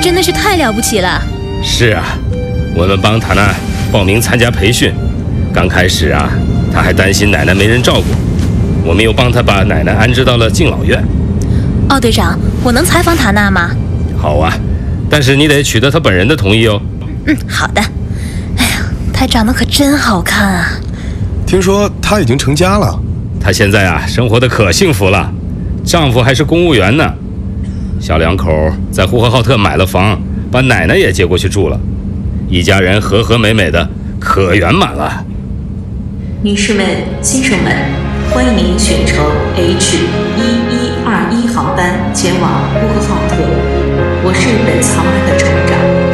真的是太了不起了。 是啊，我们帮塔娜报名参加培训，刚开始啊，他还担心奶奶没人照顾，我们又帮他把奶奶安置到了敬老院。 奥队长，我能采访塔娜吗？ 好啊，但是你得取得他本人的同意哦。 好的。哎呀，她长得可真好看啊！ 听说她已经成家了。 她现在啊，生活的可幸福了，丈夫还是公务员呢。小两口在呼和浩特买了房，把奶奶也接过去住了，一家人和和美美的，可圆满了。 女士们、先生们，欢迎您选乘 H1121航班前往呼和浩特。我是本舱班的乘务长。